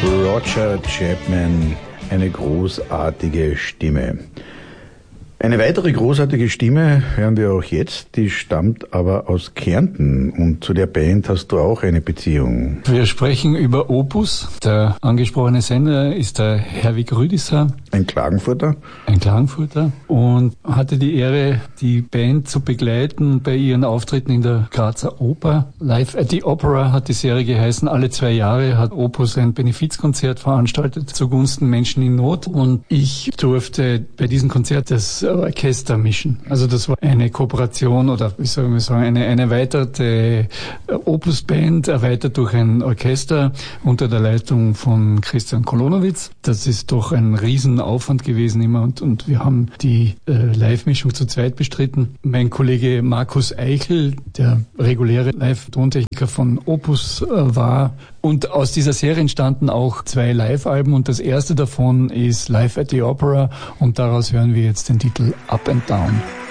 Roger Chapman, eine großartige Stimme. Eine weitere großartige Stimme hören wir auch jetzt, die stammt aber aus Kärnten und zu der Band hast du auch eine Beziehung. Wir sprechen über Opus. Der angesprochene Sänger ist der Herwig Rüdisser. Ein Klagenfurter. Ein Klagenfurter und hatte die Ehre, die Band zu begleiten bei ihren Auftritten in der Grazer Oper. Live at the Opera hat die Serie geheißen. Alle 2 Jahre hat Opus ein Benefizkonzert veranstaltet zugunsten Menschen in Not und ich durfte bei diesem Konzert das Orchester mischen. Also das war eine Kooperation oder wie soll man sagen, eine erweiterte Opus-Band, erweitert durch ein Orchester unter der Leitung von Christian Kolonowitz. Das ist doch ein Riesenaufwand gewesen immer und wir haben die Live-Mischung zu zweit bestritten. Mein Kollege Markus Eichel, der reguläre Live-Tontechniker von Opus war. Und aus dieser Serie entstanden auch 2 Live-Alben und das erste davon ist Live at the Opera und daraus hören wir jetzt den Titel Up and Down.